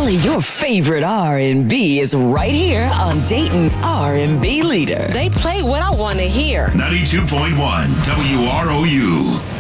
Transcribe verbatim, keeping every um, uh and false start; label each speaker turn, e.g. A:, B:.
A: Only your favorite R and B is right here on Dayton's R and B leader.
B: They play what I want to hear.
C: ninety-two point one W R O U.